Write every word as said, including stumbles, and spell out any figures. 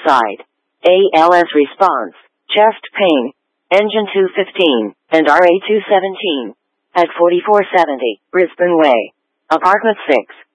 side. A L S response, chest pain, engine two fifteen, and R A two seventeen. At forty-four seventy, Brisbane Way. Apartment six.